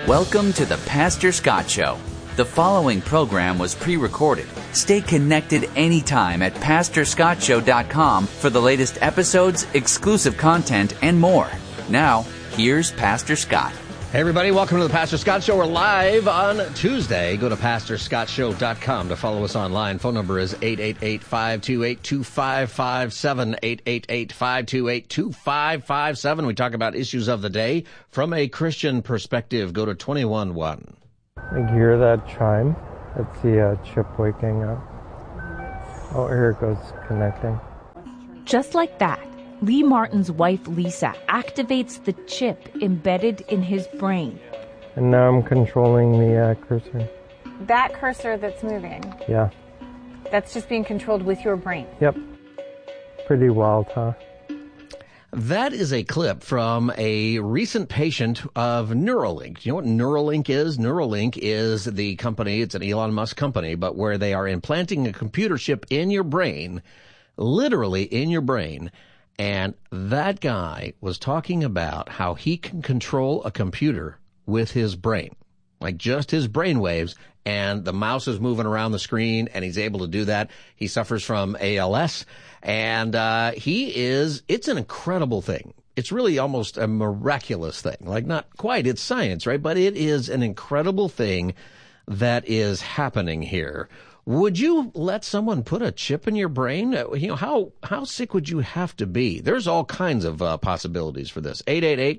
Welcome to the Pastor Scott Show. The following program was pre-recorded. Stay connected anytime at PastorScottShow.com for the latest episodes, exclusive content, and more. Now, here's Pastor Scott. Hey everybody, welcome to the Pastor Scott Show. We're live on Tuesday. Go to PastorScottShow.com to follow us online. Phone number is 888-528-2557, 888-528-2557. We talk about issues of the day from a Christian perspective. Go to 211. You hear that chime? That's the chip waking up. Oh, here it goes, connecting. Just like that, Lee Martin's wife, Lisa, activates the chip embedded in his brain. And now I'm controlling the cursor. That cursor that's moving? Yeah. That's just being controlled with your brain? Yep. Pretty wild, huh? That is a clip from a recent patient of Neuralink. Do you know what Neuralink is? Neuralink is the company, it's an Elon Musk company, but where they are implanting a computer chip in your brain, literally in your brain. And that guy was talking about how he can control a computer with his brain, like just his brain waves, and the mouse is moving around the screen, and he's able to do that. He suffers from ALS, and it's an incredible thing. It's really almost a miraculous thing. Like, not quite, it's science, right? But it is an incredible thing that is happening here. Would you let someone put a chip in your brain? You know, how sick would you have to be? There's all kinds of possibilities for this.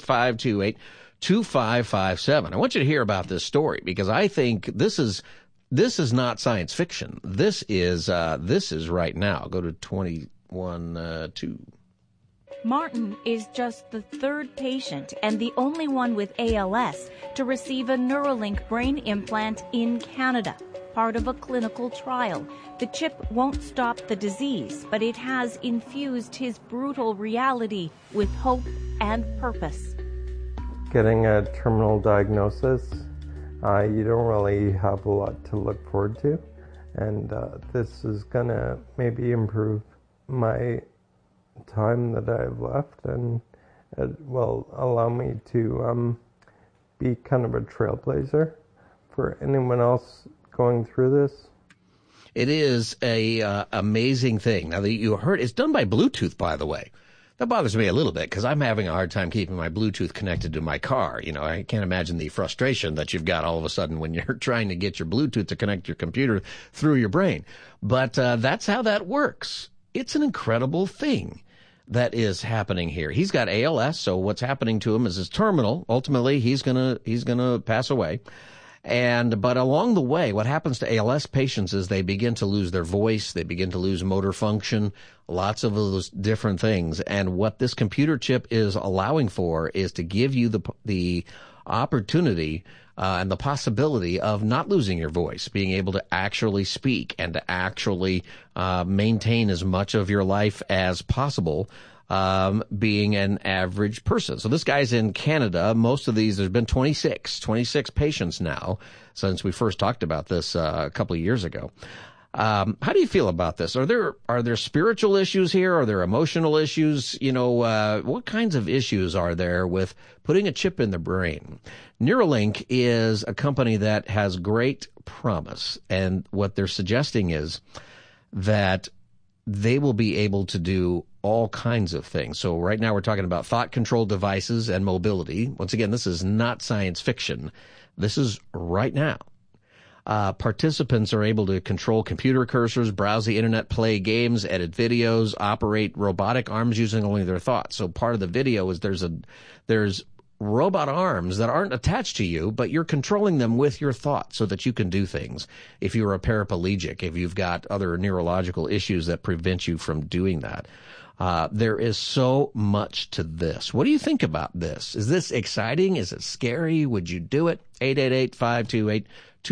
888-528-2557. I want you to hear about this story because I think this is not science fiction. This is right now. Go to 21-2. Martin is just the third patient and the only one with ALS to receive a Neuralink brain implant in Canada, part of a clinical trial. The chip won't stop the disease, but it has infused his brutal reality with hope and purpose. Getting a terminal diagnosis, you don't really have a lot to look forward to. And this is going to maybe improve my time that I've left, and it will allow me to be kind of a trailblazer for anyone else going through this. It is a amazing thing. Now, that you heard, it's done by Bluetooth, by the way. That bothers me a little bit because I'm having a hard time keeping my Bluetooth connected to my car. You know, I can't imagine the frustration that you've got all of a sudden when you're trying to get your Bluetooth to connect your computer through your brain. But that's how that works. It's an incredible thing that is happening here. He's got ALS, so what's happening to him is his terminal. Ultimately, he's gonna pass away. But along the way, what happens to ALS patients is they begin to lose their voice, they begin to lose motor function, lots of those different things. And what this computer chip is allowing for is to give you the opportunity and the possibility of not losing your voice, being able to actually speak and to actually maintain as much of your life as possible. Being an average person. So this guy's in Canada. Most of these, there's been 26 patients now since we first talked about this a couple of years ago. How do you feel about this? Are there spiritual issues here? Are there emotional issues? You know, what kinds of issues are there with putting a chip in the brain? Neuralink is a company that has great promise, and what they're suggesting is that they will be able to do all kinds of things. So right now we're talking about thought-controlled devices and mobility. Once again, this is not science fiction. This is right now. Participants are able to control computer cursors, browse the internet, play games, edit videos, operate robotic arms using only their thoughts. So part of the video is there's robot arms that aren't attached to you, but you're controlling them with your thoughts so that you can do things. If you're a paraplegic, if you've got other neurological issues that prevent you from doing that. There is so much to this. What do you think about this? Is this exciting? Is it scary? Would you do it? 888-528-2557,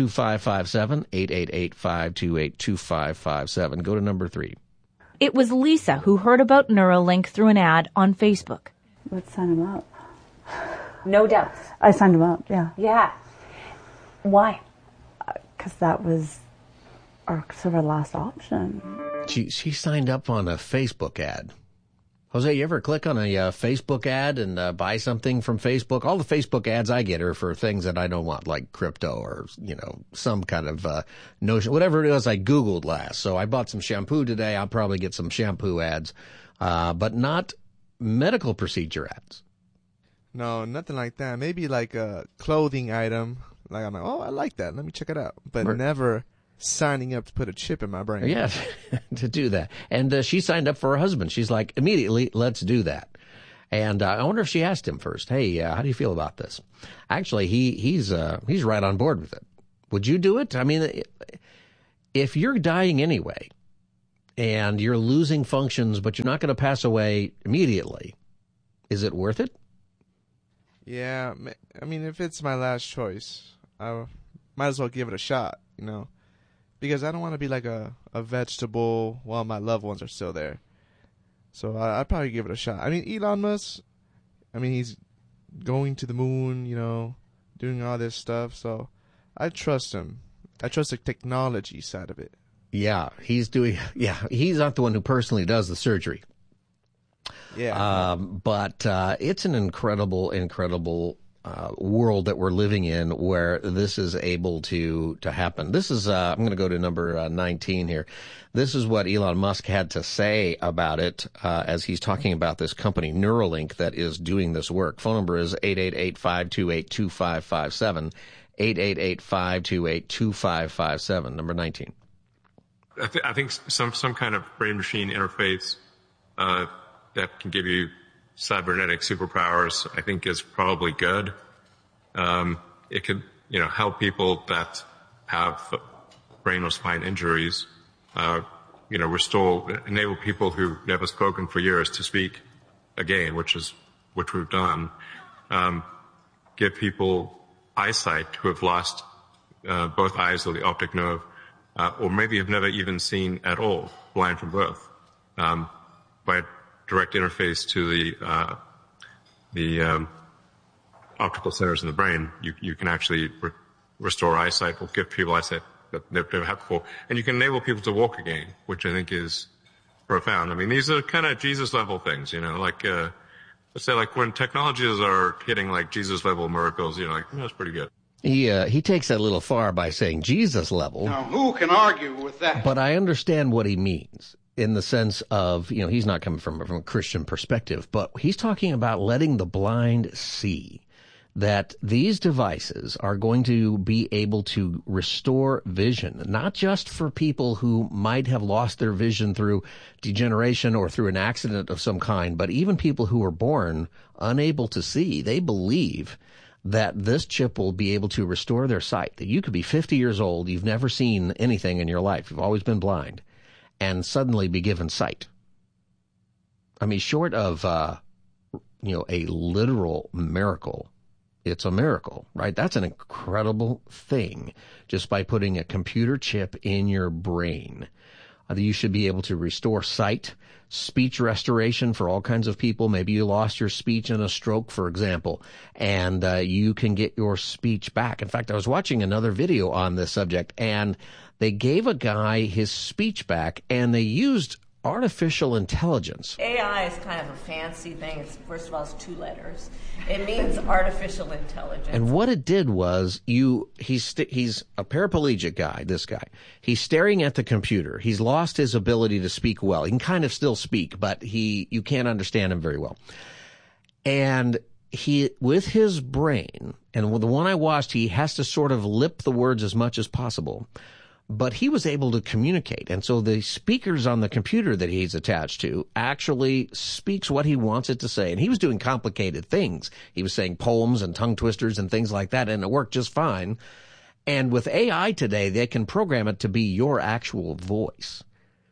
888-528-2557. Go to number 3. It was Lisa who heard about Neuralink through an ad on Facebook. Let's sign him up. No doubt. I signed him up, yeah. Yeah. Why? Because that was our last option. She signed up on a Facebook ad. Jose, you ever click on a Facebook ad and buy something from Facebook? All the Facebook ads I get are for things that I don't want, like crypto or, some kind of notion, whatever it is I Googled last. So I bought some shampoo today. I'll probably get some shampoo ads, but not medical procedure ads. No, nothing like that. Maybe like a clothing item. Like I'm like, oh, I like that. Let me check it out. But never signing up to put a chip in my brain. Yeah, to do that. And she signed up for her husband. She's like, immediately, let's do that. And I wonder if she asked him first, hey, how do you feel about this? Actually, he's right on board with it. Would you do it? I mean, if you're dying anyway and you're losing functions, but you're not going to pass away immediately, is it worth it? Yeah, I mean, if it's my last choice, I might as well give it a shot, because I don't want to be like a vegetable while my loved ones are still there. So I'd probably give it a shot. I mean, Elon Musk, he's going to the moon, doing all this stuff. So I trust him. I trust the technology side of it. Yeah, he's not the one who personally does the surgery. Yeah. But it's an incredible world that we're living in where this is able to happen. This is, I'm going to go to number 19 here. This is what Elon Musk had to say about it as he's talking about this company, Neuralink, that is doing this work. Phone number is 888-528-2557, 888-528-2557, number 19. I think some kind of brain-machine interface that can give you cybernetic superpowers, I think, is probably good. It could, help people that have brain or spine injuries, enable people who've never spoken for years to speak again, which we've done. Give people eyesight who have lost both eyes or the optic nerve, or maybe have never even seen at all, blind from birth, by direct interface to the optical centers in the brain. You can actually restore eyesight or give people eyesight that they've never had before. And you can enable people to walk again, which I think is profound. I mean, these are kind of Jesus level things, like, let's say like when technologies are hitting like Jesus level miracles, that's pretty good. He takes that a little far by saying Jesus level. Now, who can argue with that? But I understand what he means. In the sense of, he's not coming from a Christian perspective, but he's talking about letting the blind see that these devices are going to be able to restore vision, not just for people who might have lost their vision through degeneration or through an accident of some kind, but even people who were born unable to see. They believe that this chip will be able to restore their sight, that you could be 50 years old, you've never seen anything in your life, you've always been blind, and suddenly be given sight. I mean, short of, a literal miracle, it's a miracle, right? That's an incredible thing, just by putting a computer chip in your brain. You should be able to restore sight, speech restoration for all kinds of people. Maybe you lost your speech in a stroke, for example, and you can get your speech back. In fact, I was watching another video on this subject, and they gave a guy his speech back, and they used artificial intelligence. AI is kind of a fancy thing. First of all, it's 2 letters. It means artificial intelligence. And what it did was, he's a paraplegic guy, this guy. He's staring at the computer. He's lost his ability to speak well. He can kind of still speak, but you can't understand him very well. And he, with his brain, and with the one I watched, he has to sort of lip the words as much as possible. But he was able to communicate. And so the speakers on the computer that he's attached to actually speaks what he wants it to say. And he was doing complicated things. He was saying poems and tongue twisters and things like that, and it worked just fine. And with AI today, they can program it to be your actual voice.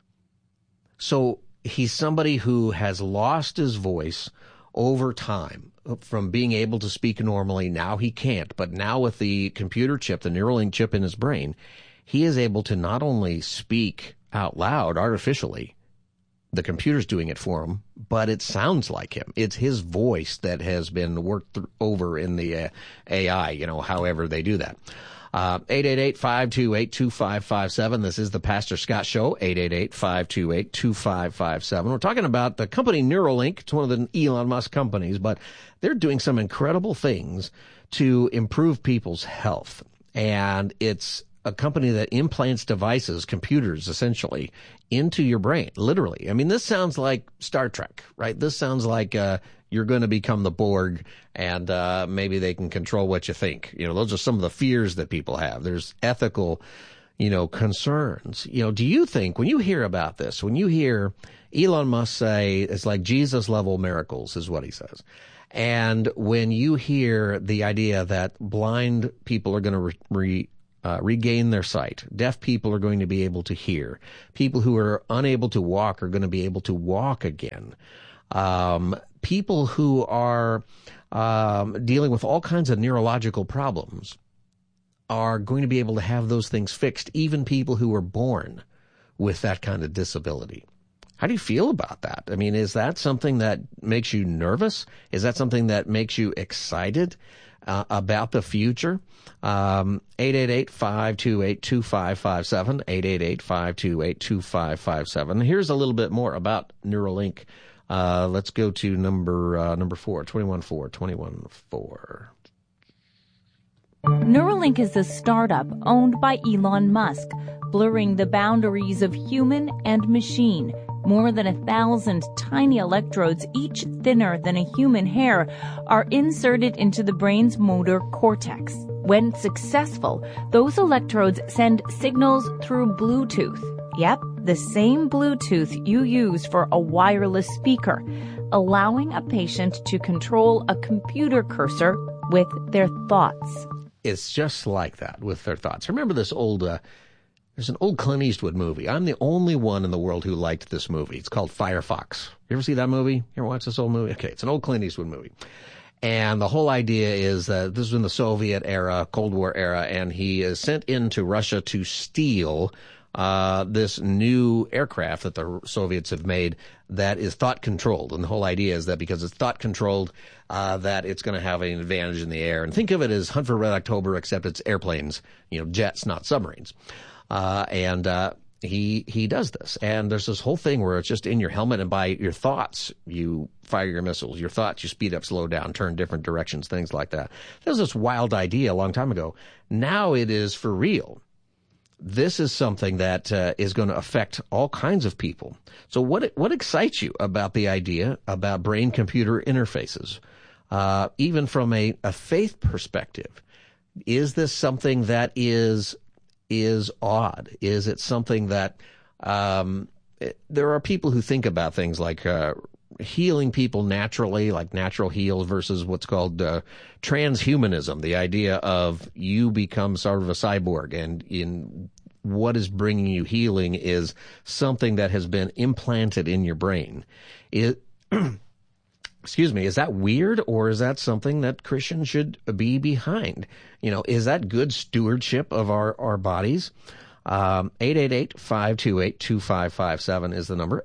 So he's somebody who has lost his voice over time from being able to speak normally. Now he can't. But now with the computer chip, the Neuralink chip in his brain, he is able to not only speak out loud artificially, the computer's doing it for him, but it sounds like him. It's his voice that has been worked over in the AI, however they do that. 888-528-2557. This is the Pastor Scott Show, 888-528-2557. We're talking about the company Neuralink. It's one of the Elon Musk companies, but they're doing some incredible things to improve people's health. And it's a company that implants devices, computers essentially, into your brain, literally. I mean, this sounds like Star Trek, right? This sounds like you're going to become the Borg, and maybe they can control what you think. You know, those are some of the fears that people have. There's ethical, concerns. Do you think, when you hear about this, when you hear Elon Musk say it's like Jesus-level miracles is what he says, and when you hear the idea that blind people are going to regain their sight, deaf people are going to be able to hear, people who are unable to walk are going to be able to walk again, people who are dealing with all kinds of neurological problems are going to be able to have those things fixed, even people who were born with that kind of disability. How do you feel about that? I mean, is that something that makes you nervous? Is that something that makes you excited about the future? 888-528-2557, 888-528-2557. Here's a little bit more about Neuralink. Let's go to number 4, 214. Neuralink is a startup owned by Elon Musk, blurring the boundaries of human and machine. More than 1,000 tiny electrodes, each thinner than a human hair, are inserted into the brain's motor cortex. When successful, those electrodes send signals through Bluetooth. Yep, the same Bluetooth you use for a wireless speaker, allowing a patient to control a computer cursor with their thoughts. It's just like that, with their thoughts. Remember this there's an old Clint Eastwood movie. I'm the only one in the world who liked this movie. It's called Firefox. You ever see that movie? You ever watch this old movie? Okay, it's an old Clint Eastwood movie. And the whole idea is that this was in the Soviet era, Cold War era, and he is sent into Russia to steal this new aircraft that the Soviets have made that is thought-controlled. And the whole idea is that because it's thought-controlled, that it's going to have an advantage in the air. And think of it as Hunt for Red October, except it's airplanes, jets, not submarines. He does this. And there's this whole thing where it's just in your helmet, and by your thoughts, you fire your missiles. Your thoughts, you speed up, slow down, turn different directions, things like that. There was this wild idea a long time ago. Now it is for real. This is something that is going to affect all kinds of people. So what excites you about the idea about brain-computer interfaces? Even from a faith perspective, is this something that is odd? Is it something that there are people who think about things like healing people naturally, like natural heals, versus what's called transhumanism, the idea of you become sort of a cyborg, and in what is bringing you healing is something that has been implanted in your brain. Excuse me, is that weird, or is that something that Christians should be behind? Is that good stewardship of our bodies? 888-528-2557 is the number.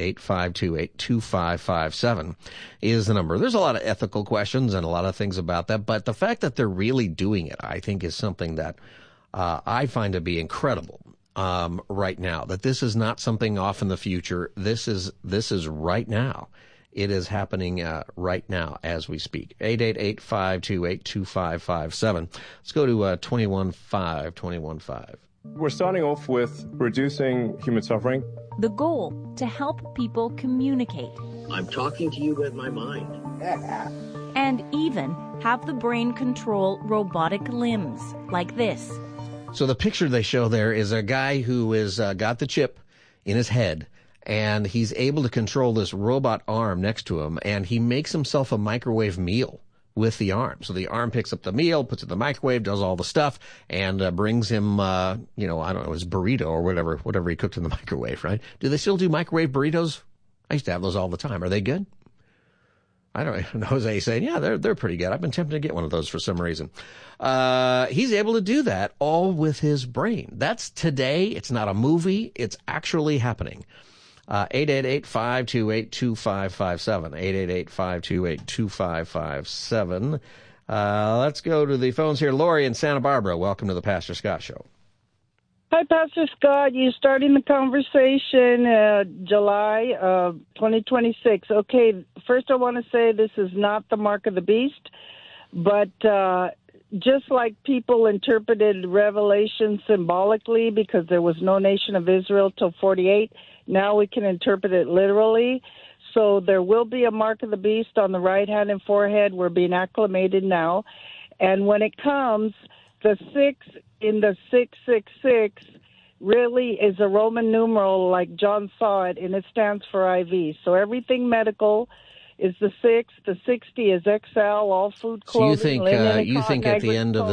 888-528-2557 is the number. There's a lot of ethical questions and a lot of things about that, but the fact that they're really doing it, I think, is something that I find to be incredible right now, that this is not something off in the future. This is right now. It is happening right now as we speak. 888-528-2557. Let's go to 215. We're starting off with reducing human suffering. The goal, to help people communicate. I'm talking to you with my mind. And even have the brain control robotic limbs, like this. So the picture they show there is a guy who is got the chip in his head, and he's able to control this robot arm next to him, and he makes himself a microwave meal with the arm. So the arm picks up the meal, puts it in the microwave, does all the stuff, and brings him, I don't know, his burrito or whatever he cooked in the microwave, right? Do they still do microwave burritos? I used to have those all the time. Are they good? I don't know. Jose saying, yeah, they're pretty good. I've been tempted to get one of those for some reason. He's able to do that all with his brain. That's today. It's not a movie. It's actually happening. 888-528-2557. 888-528-2557. Let's go to the phones here. Lori in Santa Barbara. Welcome to the Pastor Scott Show. Hi, Pastor Scott. You're starting the conversation July of 2026. Okay, first I want to say this is not the mark of the beast, but just like people interpreted Revelation symbolically because there was no nation of Israel till 48, now we can interpret it literally. So there will be a mark of the beast on the right hand and forehead. We're being acclimated now. And when it comes, the 6 in the 666 really is a Roman numeral like John saw it, and it stands for IV. So everything medical is the 6. The 60 is XL, all food, clothing, linen, you think at the end of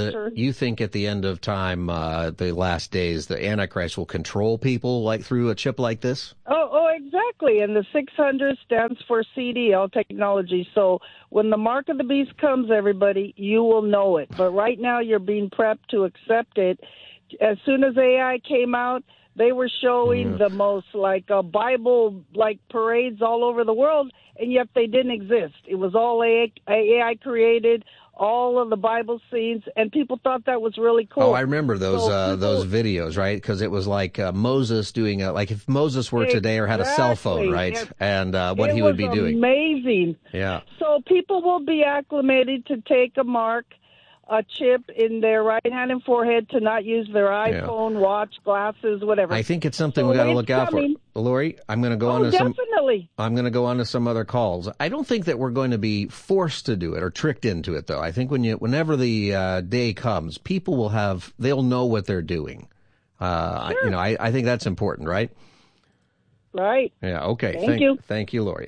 time, the last days, the Antichrist will control people like through a chip like this? Oh, exactly. And the 600 stands for CDL technology. So when the mark of the beast comes, everybody, you will know it. But right now you're being prepped to accept it. As soon as AI came out, they were showing the most Bible parades all over the world, and yet they didn't exist. It was all AI created, all of the Bible scenes, and people thought that was really cool. Oh, I remember those videos, right? Because it was like Moses doing like if Moses were today or had a cell phone, right? Yes. And what he would be doing. Amazing. Yeah. So people will be acclimated to take a chip in their right hand and forehead to not use their iPhone, watch, glasses, whatever. I think it's something we got to look out for. Lori, I'm going to go on to definitely. I'm going to go on to some other calls. I don't think that we're going to be forced to do it or tricked into it, though. I think whenever the day comes, people they'll know what they're doing. Sure. I think that's important, right? Right. Yeah, okay. Thank you. Thank you, Lori.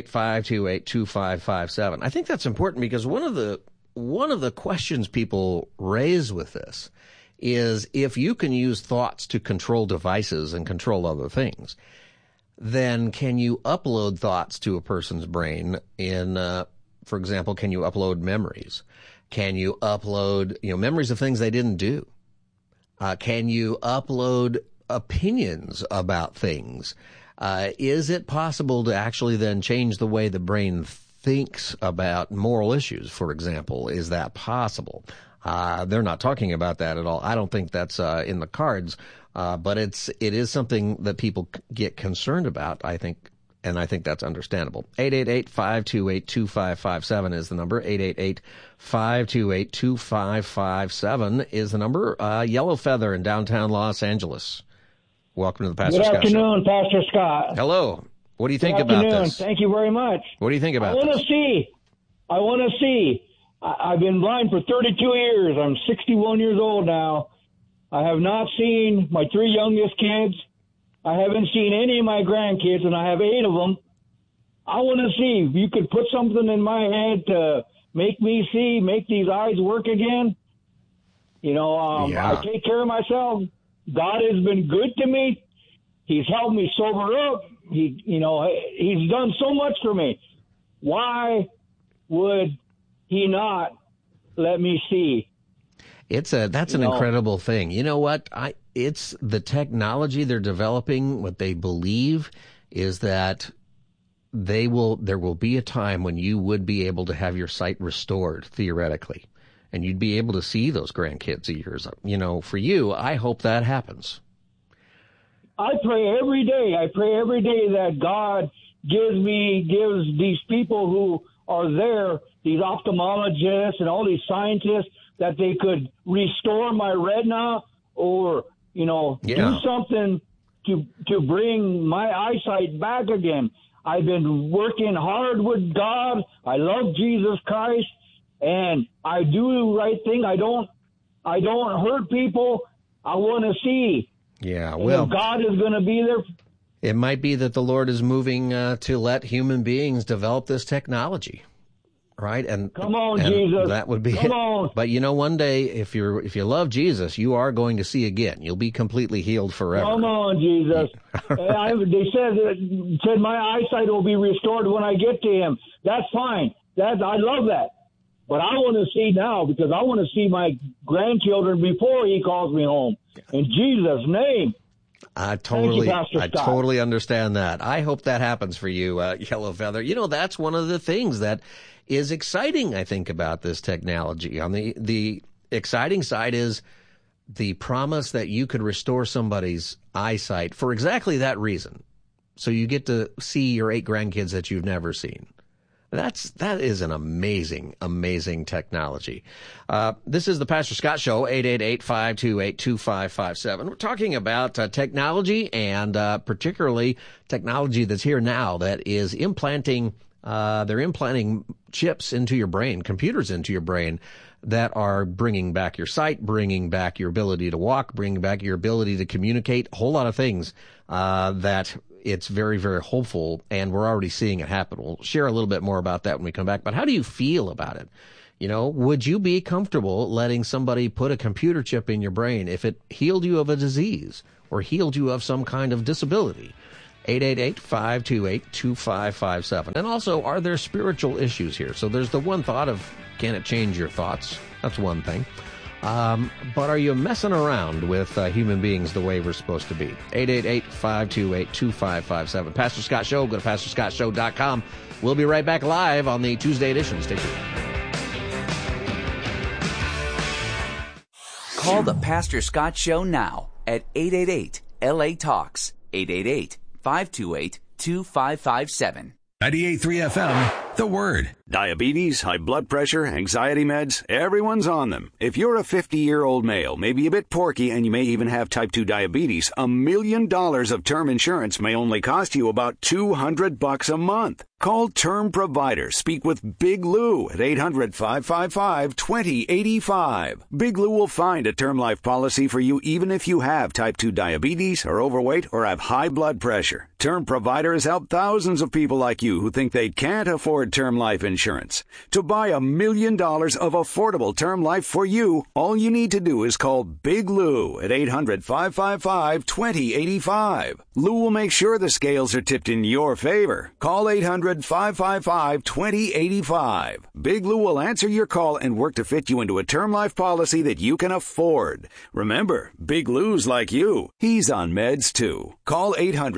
888-528-2557. I think that's important because one of the questions people raise with this is if you can use thoughts to control devices and control other things, then can you upload thoughts to a person's brain for example, can you upload memories? Can you upload, memories of things they didn't do? Can you upload opinions about things? Is it possible to actually then change the way the brain thinks about moral issues, for example? Is that possible? They're not talking about that at all. I don't think that's in the cards, but it is something that people get concerned about, I think, and I think that's understandable. 888-528-2557 is the number. 888-528-2557 is the number. Yellow Feather in downtown Los Angeles. Welcome to the Pastor Scott Show. Good afternoon, Pastor Scott. Hello. What do you think about this? Thank you very much. What do you think about this? I want to see. I've been blind for 32 years. I'm 61 years old now. I have not seen my 3 youngest kids. I haven't seen any of my grandkids, and I have 8 of them. I want to see if you could put something in my head to make me see, make these eyes work again. I take care of myself. God has been good to me. He's helped me sober up. He's done so much for me. Why would he not let me see? That's an incredible thing. You know what? It's the technology they're developing. What they believe is that there will be a time when you would be able to have your sight restored theoretically, and you'd be able to see those grandkids of yours. For you, I hope that happens. I pray every day. That God gives these people who are there, these ophthalmologists and all these scientists, that they could restore my retina or, do something to bring my eyesight back again. I've been working hard with God. I love Jesus Christ, and I do the right thing. I don't hurt people. I want to see. Yeah, well, God is going to be there. It might be that the Lord is moving to let human beings develop this technology, right? And come on, Jesus, that would be. Come on. But one day, if you love Jesus, you are going to see again. You'll be completely healed forever. Come on, Jesus. They said my eyesight will be restored when I get to Him. That's fine. I love that. But I want to see now, because I want to see my grandchildren before He calls me home. In Jesus' name. I Thank you, Pastor Scott. totally understand that. I hope that happens for you, Yellow Feather. You know, that's one of the things that is exciting, I think, about this technology. On the exciting side is the promise that you could restore somebody's eyesight for exactly that reason. So you get to see your 8 grandkids that you've never seen. That is an amazing, amazing technology. This is the Pastor Scott Show, 888-528-2557. We're talking about technology and particularly technology that's here now that is implanting, they're implanting chips into your brain, computers into your brain that are bringing back your sight, bringing back your ability to walk, bringing back your ability to communicate, a whole lot of things that it's very, very hopeful, and we're already seeing it happen. We'll share a little bit more about that when we come back. But how do you feel about it? You know, would you be comfortable letting somebody put a computer chip in your brain if it healed you of a disease or healed you of some kind of disability? 888-528-2557. And also, are there spiritual issues here? So there's the one thought of, can it change your thoughts? That's one thing. But are you messing around with human beings the way we're supposed to be? 888-528-2557. Pastor Scott Show. Go to PastorScottShow.com. We'll be right back live on the Tuesday edition. Stay tuned. Call the Pastor Scott Show now at 888-LA-TALKS. 888-528-2557. 98.3 FM, The Word. Diabetes, high blood pressure, anxiety meds, everyone's on them. If you're a 50-year-old male, maybe a bit porky, and you may even have type 2 diabetes, $1 million of term insurance may only cost you about $200 a month. Call Term Provider. Speak with Big Lou at 800-555-2085. Big Lou will find a term life policy for you even if you have type 2 diabetes, are overweight, or have high blood pressure. Term Provider has helped thousands of people like you who think they can't afford term life insurance. To buy $1 million of affordable term life for you, all you need to do is call Big Lou at 800-555-2085. Lou will make sure the scales are tipped in your favor. Call 800-555-2085. Big Lou will answer your call and work to fit you into a term life policy that you can afford. Remember, Big Lou's like you. He's on meds too. Call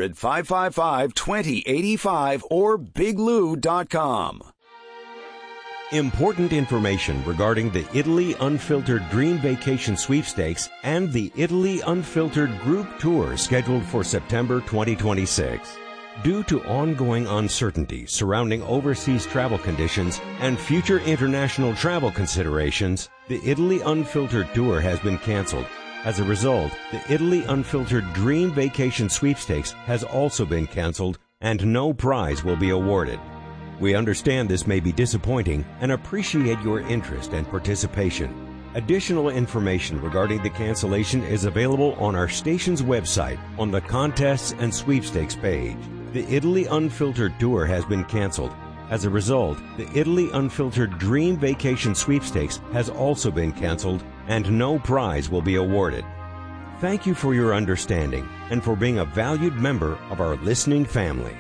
800-555-2085 or biglou.com. Important information regarding the Italy Unfiltered Dream Vacation Sweepstakes and the Italy Unfiltered Group Tour scheduled for September 2026. Due to ongoing uncertainty surrounding overseas travel conditions and future international travel considerations, the Italy Unfiltered Tour has been canceled. As a result, the Italy Unfiltered Dream Vacation Sweepstakes has also been canceled, and no prize will be awarded. We understand this may be disappointing and appreciate your interest and participation. Additional information regarding the cancellation is available on our station's website on the Contests and Sweepstakes page. The Italy Unfiltered Tour has been canceled. As a result, the Italy Unfiltered Dream Vacation Sweepstakes has also been canceled, and no prize will be awarded. Thank you for your understanding and for being a valued member of our listening family.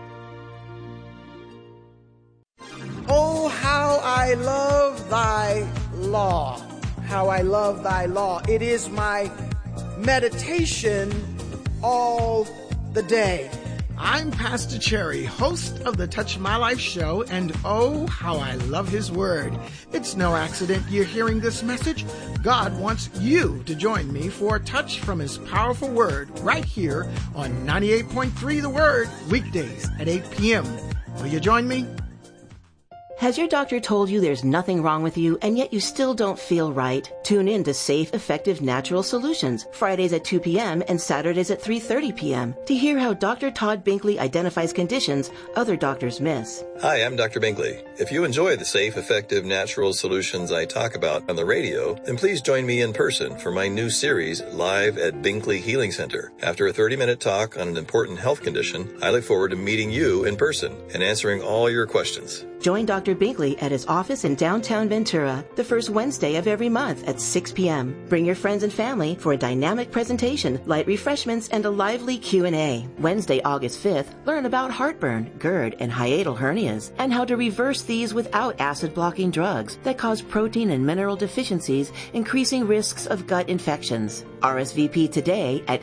Oh, how I love thy law. How I love thy law. It is my meditation all the day. I'm Pastor Cherry, host of the Touch My Life show, and oh, how I love his word. It's no accident you're hearing this message. God wants you to join me for a touch from his powerful word right here on 98.3 The Word, weekdays at 8 p.m. Will you join me? Has your doctor told you there's nothing wrong with you and yet you still don't feel right? Tune in to Safe, Effective Natural Solutions, Fridays at 2 p.m. and Saturdays at 3:30 p.m. to hear how Dr. Todd Binkley identifies conditions other doctors miss. Hi, I'm Dr. Binkley. If you enjoy the safe, effective, natural solutions I talk about on the radio, then please join me in person for my new series, Live at Binkley Healing Center. After a 30-minute talk on an important health condition, I look forward to meeting you in person and answering all your questions. Join Dr. Dr. Binkley at his office in downtown Ventura the first Wednesday of every month at 6 p.m. Bring your friends and family for a dynamic presentation, light refreshments, and a lively Q&A. Wednesday, August 5th, learn about heartburn, GERD, and hiatal hernias, and how to reverse these without acid-blocking drugs that cause protein and mineral deficiencies, increasing risks of gut infections. RSVP today at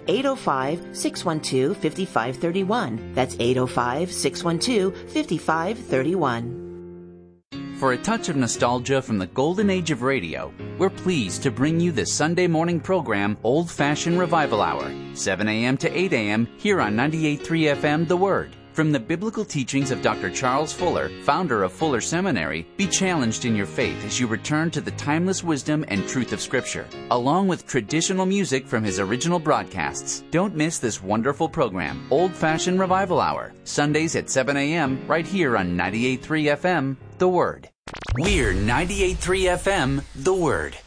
805-612-5531. That's 805-612-5531. For a touch of nostalgia from the golden age of radio, we're pleased to bring you the Sunday morning program Old Fashioned Revival Hour, 7 a.m. to 8 a.m. here on 98.3 FM The Word. From the biblical teachings of Dr. Charles Fuller, founder of Fuller Seminary, be challenged in your faith as you return to the timeless wisdom and truth of Scripture, along with traditional music from his original broadcasts. Don't miss this wonderful program, Old Fashioned Revival Hour, Sundays at 7 a.m. right here on 98.3 FM, The Word. We're 98.3 FM, The Word.